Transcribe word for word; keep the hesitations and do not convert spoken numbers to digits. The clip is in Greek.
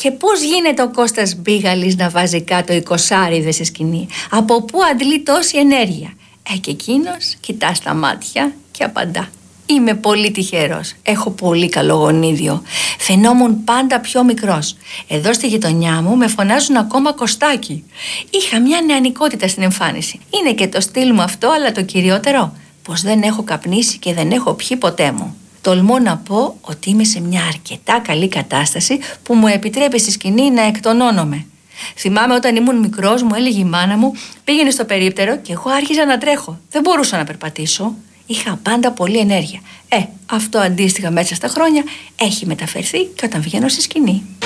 Και πώς γίνεται ο Κώστας Μπίγαλης να βάζει κάτω εικοσάριδες σε σκηνή? Από πού αντλεί τόση ενέργεια? Ε, και εκείνος κοιτά στα μάτια και απαντά: είμαι πολύ τυχερός. Έχω πολύ καλό γονίδιο. Φαινόμουν πάντα πιο μικρός. Εδώ στη γειτονιά μου με φωνάζουν ακόμα Κωστάκι. Είχα μια νεανικότητα στην εμφάνιση. Είναι και το στυλ μου αυτό, αλλά το κυριότερο, πως δεν έχω καπνίσει και δεν έχω πιει ποτέ μου. Τολμώ να πω ότι είμαι σε μια αρκετά καλή κατάσταση που μου επιτρέπει στη σκηνή να εκτονώνομαι. Θυμάμαι όταν ήμουν μικρός, μου έλεγε η μάνα μου: πήγαινε στο περίπτερο, και εγώ άρχιζα να τρέχω. Δεν μπορούσα να περπατήσω. Είχα πάντα πολλή ενέργεια. Ε, αυτό αντίστοιχα μέσα στα χρόνια έχει μεταφερθεί και όταν βγαίνω στη σκηνή.